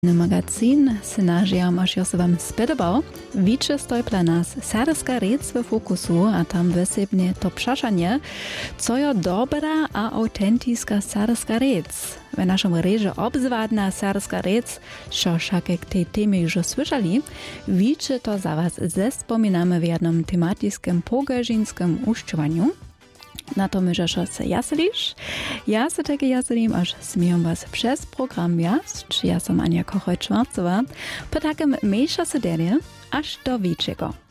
Magazin snažia maš se vam spodobal. Více stoj dla nas serbska rec w fokusu, a tam wysybnie to przeszanie, co je dobra a autenticka serbska rec. W naszym reży obzwadna serbska rec, co wszak te temy już słyszeli, více to za was zespominamy w jednym tematickim pogažinskim ušćovanju. Na to możesz się jaslisz. Ja się takie jaslim, aż śmieją was przez program Jasl. Ja sam Ania Kochoj-Czwarcowa. Po takim mniejsza się aż do wieczego.